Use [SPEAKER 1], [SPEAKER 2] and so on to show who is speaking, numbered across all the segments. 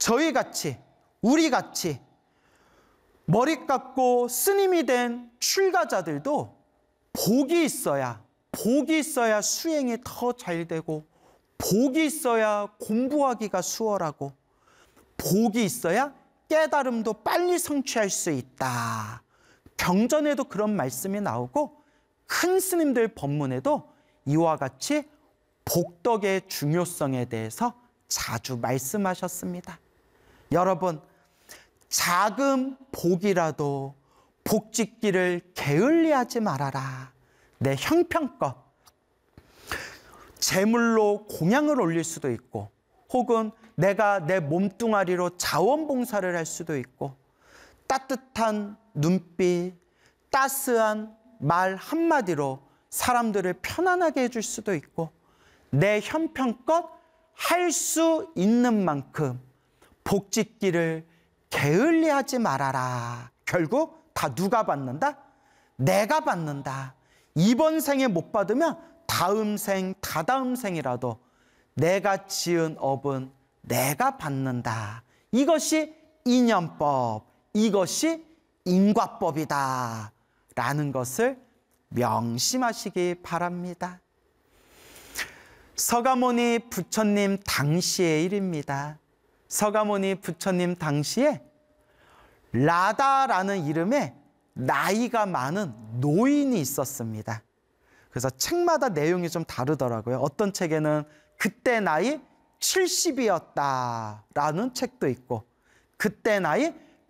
[SPEAKER 1] 저희같이, 우리같이 머리 깎고 스님이 된 출가자들도 복이 있어야 수행이 더 잘 되고, 복이 있어야 공부하기가 수월하고, 복이 있어야 깨달음도 빨리 성취할 수 있다. 경전에도 그런 말씀이 나오고, 큰 스님들 법문에도 이와 같이 복덕의 중요성에 대해서 자주 말씀하셨습니다. 여러분, 작은 복이라도 복짓기를 게을리하지 말아라. 내 형편껏 제물로 공양을 올릴 수도 있고, 혹은 내가 내 몸뚱아리로 자원봉사를 할 수도 있고, 따뜻한 눈빛, 따스한 말 한마디로 사람들을 편안하게 해줄 수도 있고, 내 형편껏 할 수 있는 만큼 복짓기를 게을리하지 말아라. 결국 다 누가 받는다? 내가 받는다. 이번 생에 못 받으면 다음 생, 다다음 생이라도 내가 지은 업은 내가 받는다. 이것이 인연법, 이것이 인과법이다 라는 것을 명심하시기 바랍니다. 서가모니 부처님 당시의 일입니다. 서가모니 부처님 당시에 라다라는 이름의 나이가 많은 노인이 있었습니다. 그래서 책마다 내용이 좀 다르더라고요. 어떤 책에는 그때 나이 70이었다라는 책도 있고, 그때 나이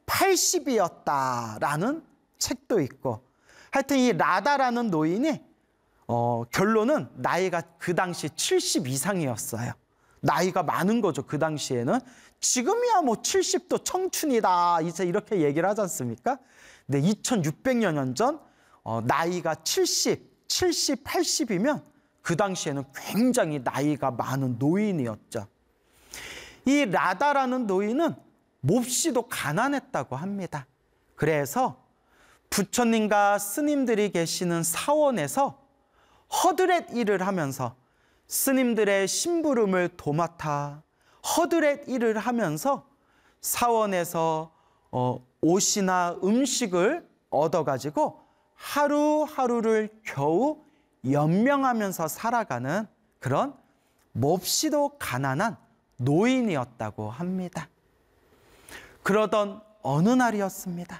[SPEAKER 1] 80이었다라는 책도 있고, 하여튼 이 라다라는 노인이 결론은 나이가 그 당시 70 이상이었어요. 나이가 많은 거죠, 그 당시에는. 지금이야 뭐 70도 청춘이다 이제 이렇게 얘기를 하지 않습니까? 근데 2600여 년 전 나이가 70, 80이면 그 당시에는 굉장히 나이가 많은 노인이었죠. 이 라다라는 노인은 몹시도 가난했다고 합니다. 그래서 부처님과 스님들이 계시는 사원에서 허드렛 일을 하면서 스님들의 심부름을 도맡아 허드렛 일을 하면서 사원에서 옷이나 음식을 얻어가지고 하루하루를 겨우 연명하면서 살아가는 그런 몹시도 가난한 노인이었다고 합니다. 그러던 어느 날이었습니다.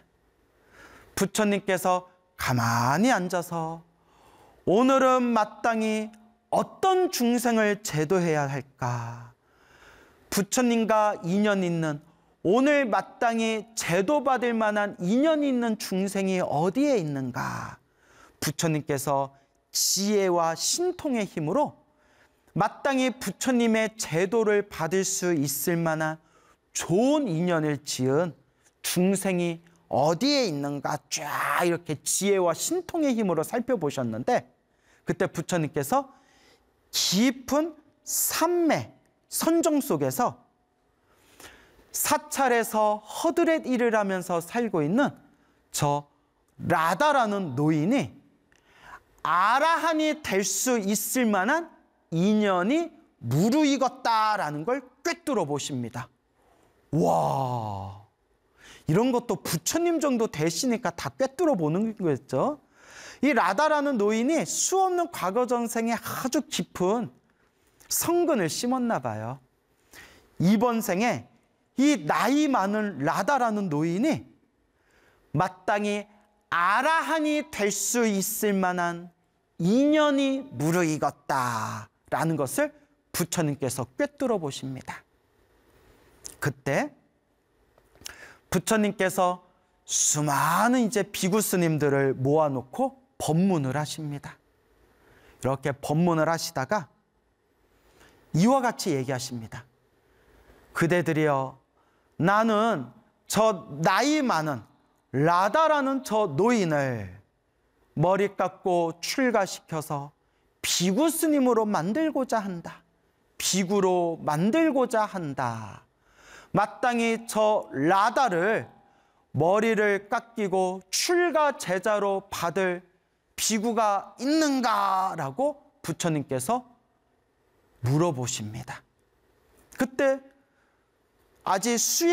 [SPEAKER 1] 부처님께서 가만히 앉아서 오늘은 마땅히 어떤 중생을 제도해야 할까? 부처님과 인연 있는, 오늘 마땅히 제도받을 만한 인연이 있는 중생이 어디에 있는가? 부처님께서 지혜와 신통의 힘으로 마땅히 부처님의 제도를 받을 수 있을 만한 좋은 인연을 지은 중생이 어디에 있는가 쫙 이렇게 지혜와 신통의 힘으로 살펴보셨는데, 그때 부처님께서 깊은 산매, 선정 속에서 사찰에서 허드렛 일을 하면서 살고 있는 저 라다라는 노인이 아라한이 될 수 있을 만한 인연이 무르익었다라는 걸 꿰뚫어 보십니다. 와, 이런 것도 부처님 정도 되시니까 다 꿰뚫어 보는 거겠죠. 이 라다라는 노인이 수없는 과거 전생에 아주 깊은 성근을 심었나 봐요. 이번 생에 이 나이 많은 라다라는 노인이 마땅히 아라한이 될 수 있을 만한 인연이 무르익었다라는 것을 부처님께서 꿰뚫어 보십니다. 그때 부처님께서 수많은 이제 비구 스님들을 모아놓고 법문을 하십니다. 이렇게 법문을 하시다가 이와 같이 얘기하십니다. 그대들이여, 나는 저 나이 많은 라다라는 저 노인을 머리 깎고 출가시켜서 비구 스님으로 만들고자 한다. 비구로 만들고자 한다. 마땅히 저 라다를 머리를 깎이고 출가 제자로 받을 비구가 있는가라고 부처님께서 물어보십니다. 그때 아직